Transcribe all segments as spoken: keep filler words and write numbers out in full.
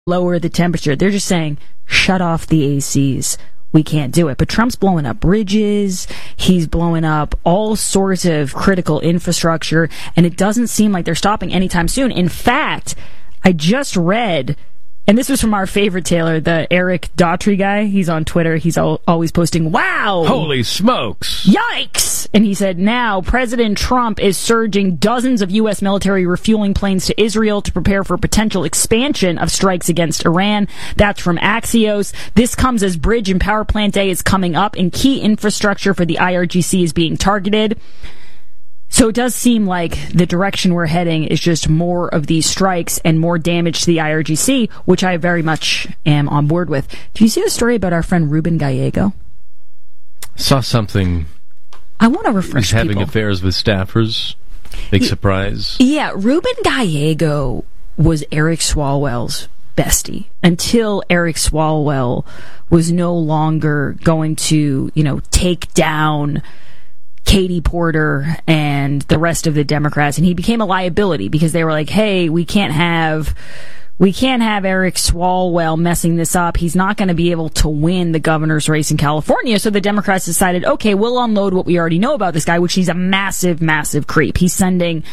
lower the temperature. They're just saying, shut off the A Cs. We can't do it. But Trump's blowing up bridges. He's blowing up all sorts of critical infrastructure, and it doesn't seem like they're stopping anytime soon. In fact, I just read, and this was from our favorite Taylor, the Eric Daughtry guy. He's on Twitter. He's al- always posting, wow! Holy smokes! Yikes! And he said, now President Trump is surging dozens of U S military refueling planes to Israel to prepare for potential expansion of strikes against Iran. That's from Axios. This comes as bridge and power plant day is coming up and key infrastructure for the I R G C is being targeted. So it does seem like the direction we're heading is just more of these strikes and more damage to the I R G C, which I very much am on board with. Do you see the story about our friend Ruben Gallego? Saw something. I want to refresh He's having people. affairs with staffers. Big surprise. Yeah, Ruben Gallego was Eric Swalwell's bestie until Eric Swalwell was no longer going to, you know, take down Katie Porter and the rest of the Democrats, and he became a liability because they were like, hey, we can't have we can't have Eric Swalwell messing this up. He's not going to be able to win the governor's race in California. So the Democrats decided, okay, we'll unload what we already know about this guy, which he's a massive, massive creep. He's sending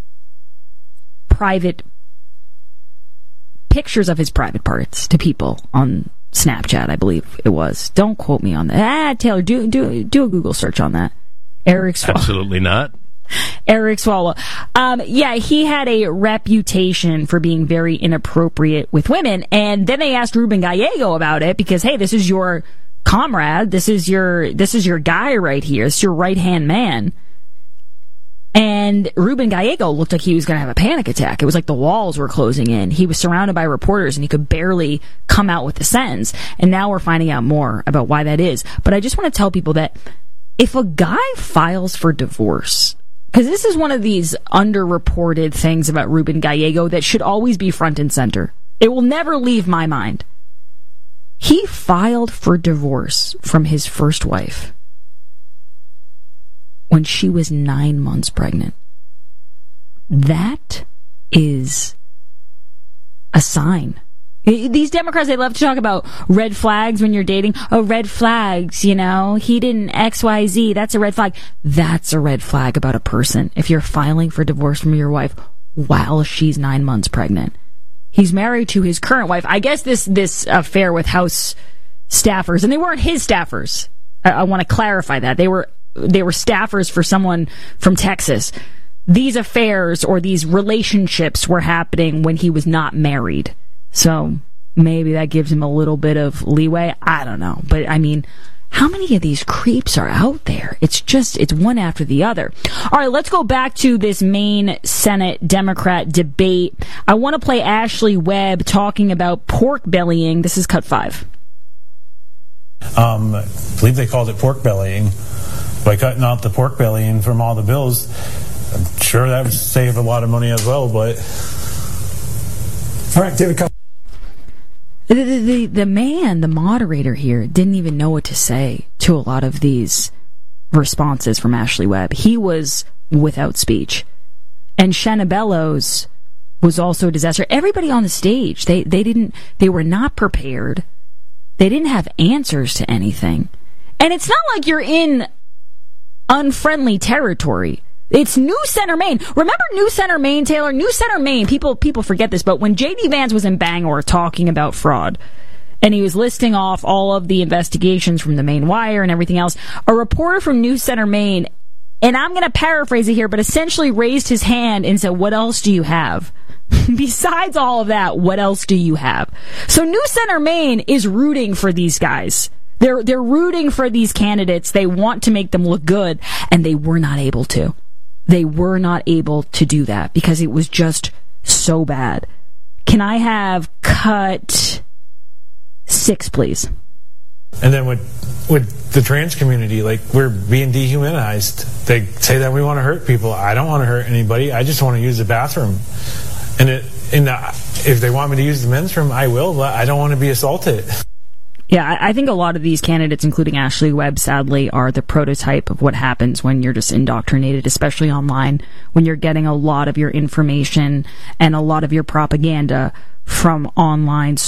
private pictures of his private parts to people on Snapchat, I believe it was. Don't quote me on that. Ah, Taylor, do do do a Google search on that. Eric Swalwell. Absolutely not. Eric Swalwell. Um, yeah, he had a reputation for being very inappropriate with women, and then they asked Ruben Gallego about it because, hey, this is your comrade, this is your this is your guy right here, this is your right-hand man. And Ruben Gallego looked like he was going to have a panic attack. It was like the walls were closing in. He was surrounded by reporters, and he could barely come out with a sentence. And now we're finding out more about why that is. But I just want to tell people that if a guy files for divorce, because this is one of these underreported things about Ruben Gallego that should always be front and center. It will never leave my mind. He filed for divorce from his first wife when she was nine months pregnant. That is a sign. These Democrats, they love to talk about red flags when you're dating. Oh, red flags, you know, he didn't X Y Z. That's a red flag. That's a red flag about a person. If you're filing for divorce from your wife while she's nine months pregnant. He's married to his current wife. I guess this, this affair with House staffers, and they weren't his staffers. I, I want to clarify that. They were, they were staffers for someone from Texas. These affairs or these relationships were happening when he was not married. So maybe that gives him a little bit of leeway. I don't know. But, I mean, how many of these creeps are out there? It's just, it's one after the other. All right, let's go back to this Maine Senate Democrat debate. I want to play Ashley Webb talking about pork bellying. This is cut five. Um, I believe they called it pork bellying. By cutting out the pork bellying from all the bills, I'm sure that would save a lot of money as well, but... All right, David, come. The, the, the, the man, the moderator here, didn't even know what to say to a lot of these responses from Ashley Webb. He was without speech. And Shanna Bellows was also a disaster. Everybody on the stage, they, they didn't, they were not prepared. They didn't have answers to anything. And it's not like you're in unfriendly territory. It's New Center, Maine. Remember New Center, Maine, Taylor? New Center, Maine. People people forget this, but when J D Vance was in Bangor talking about fraud, and he was listing off all of the investigations from the Maine Wire and everything else, a reporter from New Center, Maine, and I'm going to paraphrase it here, but essentially raised his hand and said, what else do you have? Besides all of that, what else do you have? So New Center, Maine is rooting for these guys. They're they're rooting for these candidates. They want to make them look good, and they were not able to. They were not able to do that because it was just so bad. Can I have cut six, please? And then with with the trans community, like, we're being dehumanized. They say that we want to hurt people. I don't want to hurt anybody. I just want to use the bathroom. And it, in the, if they want me to use the men's room, I will, but I don't want to be assaulted. Yeah, I, I think a lot of these candidates, including Ashley Webb, sadly, are the prototype of what happens when you're just indoctrinated, especially online, when you're getting a lot of your information and a lot of your propaganda from online